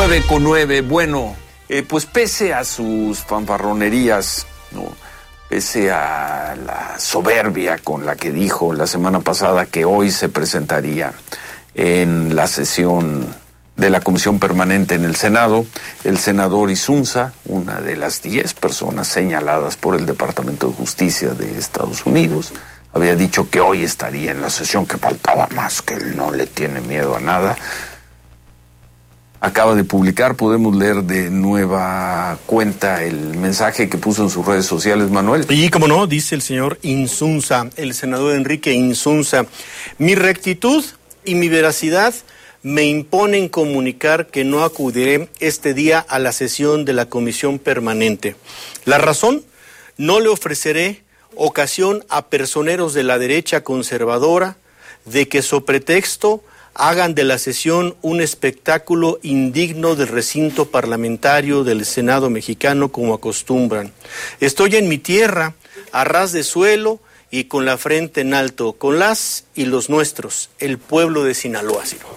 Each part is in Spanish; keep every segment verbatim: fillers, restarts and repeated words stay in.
nueve con nueve, bueno, eh, pues pese a sus fanfarronerías, ¿no? Pese a la soberbia con la que dijo la semana pasada que hoy se presentaría en la sesión de la Comisión Permanente en el Senado, el senador Insunza, una de las diez personas señaladas por el Departamento de Justicia de Estados Unidos, había dicho que hoy estaría en la sesión, que faltaba más, que él no le tiene miedo a nada. Acaba de publicar, podemos leer de nueva cuenta el mensaje que puso en sus redes sociales, Manuel. Y como no, dice el señor Insunza, el senador Enrique Insunza: mi rectitud y mi veracidad me imponen comunicar que no acudiré este día a la sesión de la Comisión Permanente. La razón: no le ofreceré ocasión a personeros de la derecha conservadora de que, so pretexto, hagan de la sesión un espectáculo indigno del recinto parlamentario del Senado mexicano como acostumbran. Estoy en mi tierra, a ras de suelo y con la frente en alto, con las y los nuestros, el pueblo de Sinaloa. ¿Sí?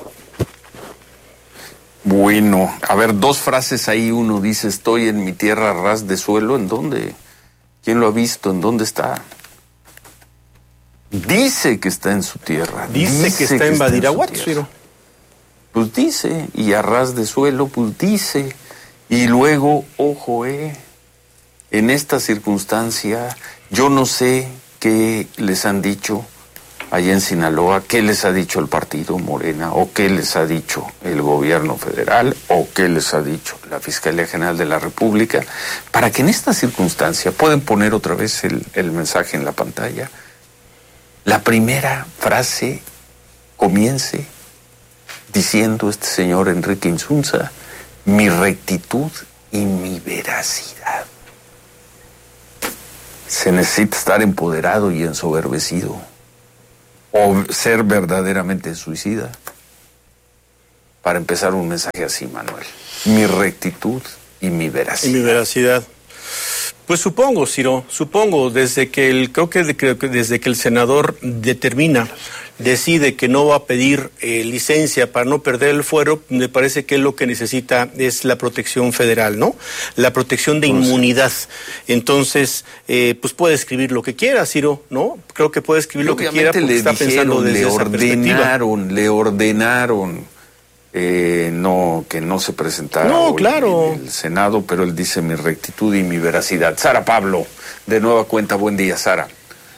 Bueno, a ver, dos frases ahí. Uno dice, estoy en mi tierra, a ras de suelo. ¿En dónde? ¿Quién lo ha visto? ¿En dónde está? Dice que está en su tierra. Dice, dice que está que en Badiraguato. Pues dice, y a ras de suelo, pues dice. Y luego, ojo, eh, en esta circunstancia, yo no sé qué les han dicho allá en Sinaloa, qué les ha dicho el partido Morena, o qué les ha dicho el gobierno federal, o qué les ha dicho la Fiscalía General de la República, para que en esta circunstancia, pueden poner otra vez el, el mensaje en la pantalla, la primera frase comience diciendo este señor Enrique Insunza: mi rectitud y mi veracidad. Se necesita estar empoderado y ensoberbecido, o ser verdaderamente suicida, para empezar un mensaje así, Manuel. Mi rectitud y mi veracidad. Y mi veracidad. Pues supongo, Ciro, supongo, desde que el, creo que, creo que desde que el senador determina, decide que no va a pedir eh, licencia para no perder el fuero, me parece que lo que necesita es la protección federal, ¿no? La protección de inmunidad. Entonces, eh, pues puede escribir lo que quiera, Ciro, ¿no? Creo que puede escribir lo que quiera porque está pensando desde esa perspectiva. Le ordenaron, le ordenaron. Eh, no, que no se presentara no, hoy claro. en el Senado, pero él dice mi rectitud y mi veracidad. Sara Pablo, de nueva cuenta, buen día, Sara.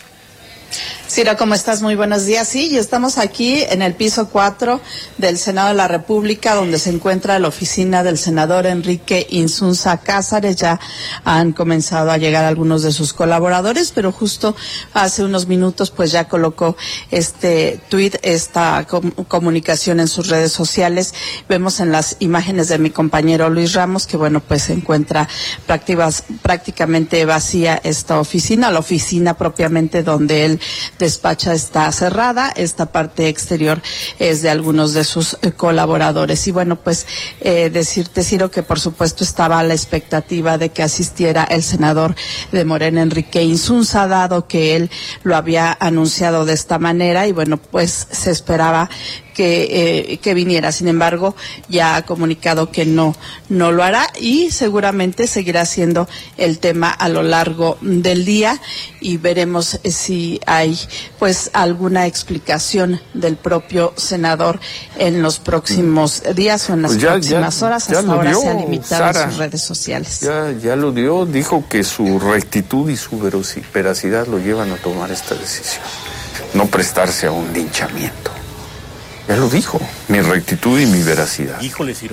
Ciro, ¿cómo estás? Muy buenos días. Sí, y estamos aquí en el piso cuatro del Senado de la República, donde se encuentra la oficina del senador Enrique Insunza Cázares. Ya han comenzado a llegar algunos de sus colaboradores, pero justo hace unos minutos pues ya colocó este tuit, esta com- comunicación en sus redes sociales. Vemos en las imágenes de mi compañero Luis Ramos que, bueno, pues se encuentra prácticas, prácticamente vacía esta oficina, la oficina propiamente donde él despacha está cerrada, esta parte exterior es de algunos de sus eh, colaboradores. Y bueno, pues eh, decirte, Ciro, que por supuesto estaba a la expectativa de que asistiera el senador de Morena, Enrique Insunza, dado que él lo había anunciado de esta manera, y bueno, pues se esperaba que, eh, que viniera. Sin embargo, ya ha comunicado que no, no lo hará, y seguramente seguirá siendo el tema a lo largo del día, y veremos eh, si hay pues alguna explicación del propio senador en los próximos días o en las pues ya, próximas ya, horas. Ya Hasta ahora dio, se ha limitado Sara, en sus redes sociales. Ya, ya lo dio, dijo que su rectitud y su veracidad lo llevan a tomar esta decisión, no prestarse a un linchamiento. Ya lo dijo, mi rectitud y mi veracidad. Híjole, Ciro.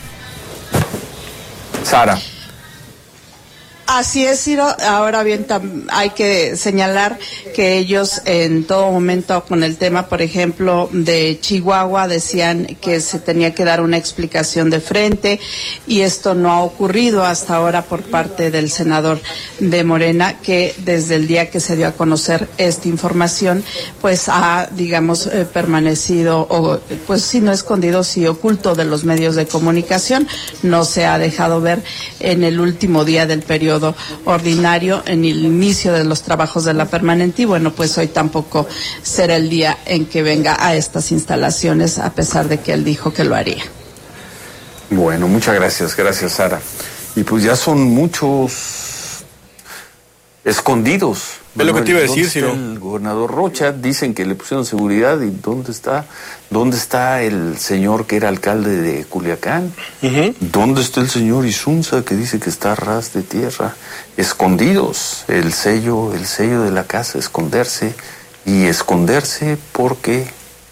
Sara. Así es, Ciro. Ahora bien, tam, hay que señalar que ellos en todo momento con el tema, por ejemplo, de Chihuahua, decían que se tenía que dar una explicación de frente, y esto no ha ocurrido hasta ahora por parte del senador de Morena, que desde el día que se dio a conocer esta información, pues ha, digamos, eh, permanecido, o pues si no escondido, sí oculto de los medios de comunicación. No se ha dejado ver en el último día del periodo ordinario, en el inicio de los trabajos de la permanente, y bueno, pues hoy tampoco será el día en que venga a estas instalaciones, a pesar de que él dijo que lo haría. Bueno, muchas gracias, gracias Sara. Y pues ya son muchos escondidos. Es lo que te iba a decir, Ciro. El gobernador Rocha, dicen que le pusieron seguridad, y ¿dónde está? ¿Dónde está el señor que era alcalde de Culiacán? Uh-huh. ¿Dónde está el señor Insunza que dice que está a ras de tierra? Escondidos, el sello, el sello de la casa, esconderse, y esconderse porque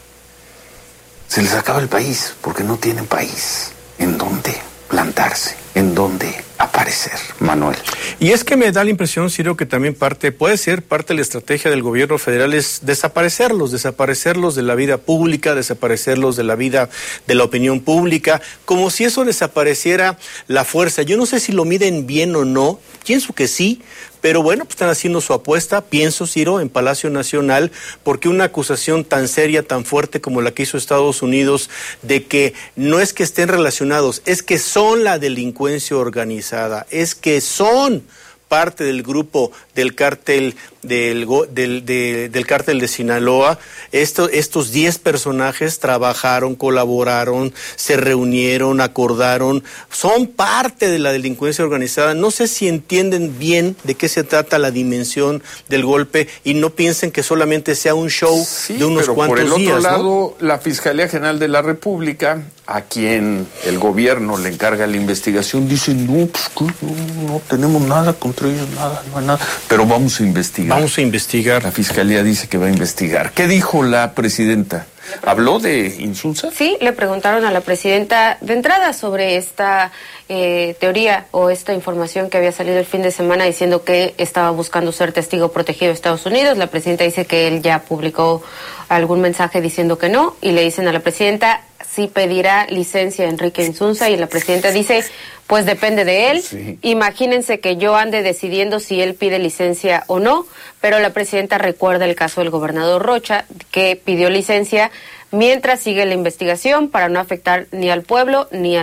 se les acaba el país, porque no tienen país en donde plantarse, en donde aparecer, Manuel. Y es que me da la impresión, Ciro, que también parte, puede ser parte de la estrategia del gobierno federal es desaparecerlos, desaparecerlos de la vida pública, desaparecerlos de la vida de la opinión pública, como si eso desapareciera la fuerza. Yo no sé si lo miden bien o no, pienso que sí, pero bueno, pues están haciendo su apuesta, pienso, Ciro, en Palacio Nacional, porque una acusación tan seria, tan fuerte como la que hizo Estados Unidos, de que no es que estén relacionados, es que son la delincuencia organizada, es que son parte del grupo del cártel del, del, de, del cártel de Sinaloa. Esto, estos diez personajes trabajaron, colaboraron, se reunieron, acordaron, son parte de la delincuencia organizada. No sé si entienden bien de qué se trata la dimensión del golpe y no piensen que solamente sea un show sí, de unos pero cuantos días. Por el otro días, lado, ¿no? La Fiscalía General de la República, a quien el gobierno le encarga la investigación, dice, no, pues no, no tenemos nada contra ellos, nada, no hay nada, pero vamos a investigar. Vamos a investigar. La Fiscalía dice que va a investigar. ¿Qué dijo la presidenta? ¿Habló de Insunza? Sí, le preguntaron a la presidenta de entrada sobre esta eh, teoría o esta información que había salido el fin de semana diciendo que estaba buscando ser testigo protegido de Estados Unidos. La presidenta dice que él ya publicó algún mensaje diciendo que no, y le dicen a la presidenta si pedirá licencia a Enrique Insunza, y la presidenta dice, pues depende de él. Sí. Imagínense que yo ande decidiendo si él pide licencia o no, pero la presidenta recuerda el caso del gobernador Rocha, que pidió licencia mientras sigue la investigación para no afectar ni al pueblo ni a